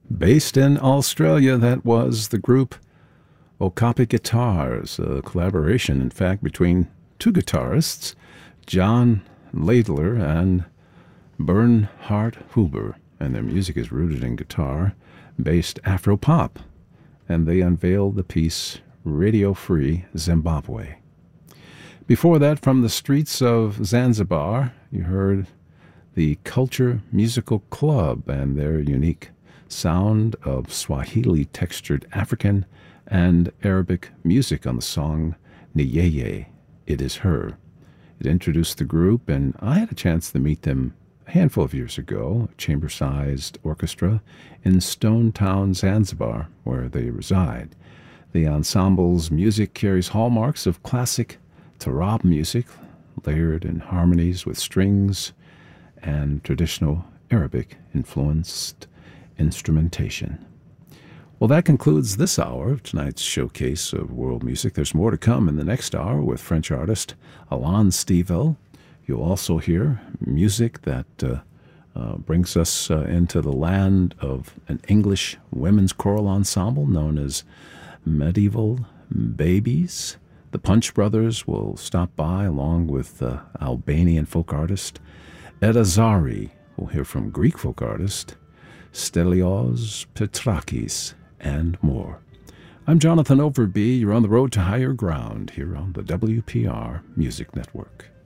Based in Australia, that was the group Okapi Guitars, a collaboration, in fact, between two guitarists, John Laidler and Bernhard Huber, and their music is rooted in guitar-based Afro-pop, and they unveiled the piece Radio Free Zimbabwe. Before that, from the streets of Zanzibar, you heard the Culture Musical Club and their unique sound of Swahili-textured African and Arabic music on the song Niyeye, It Is Her. It introduced the group, and I had a chance to meet them a handful of years ago, a chamber-sized orchestra in Stone Town, Zanzibar, where they reside. The ensemble's music carries hallmarks of classic Tarab music, layered in harmonies with strings and traditional Arabic-influenced instrumentation. Well, that concludes this hour of tonight's showcase of world music. There's more to come in the next hour with French artist Alain Stivell. You'll also hear music that brings us into the land of an English women's choral ensemble known as Medieval Babies. The Punch Brothers will stop by along with Albanian folk artist Eda Zari. We'll hear from Greek folk artist Stelios Petrakis and more. I'm Jonathan Overby. You're on the road to higher ground here on the WPR Music Network.